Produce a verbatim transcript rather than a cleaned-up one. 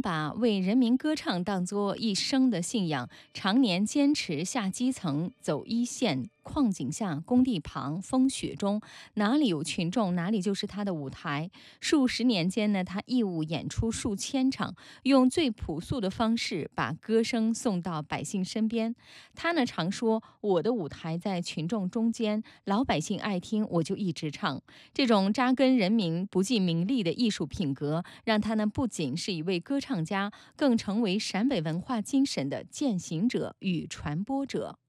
把为人民歌唱当作一生的信仰，常年坚持下基层、走一线。矿井下、工地旁、风雪中，哪里有群众，哪里就是他的舞台。数十年间呢，他义务演出数千场，用最朴素的方式把歌声送到百姓身边。他呢常说：“我的舞台在群众中间，老百姓爱听，我就一直唱。”这种扎根人民、不计名利的艺术品格，让他呢不仅是一位歌唱家，更成为陕北文化精神的践行者与传播者。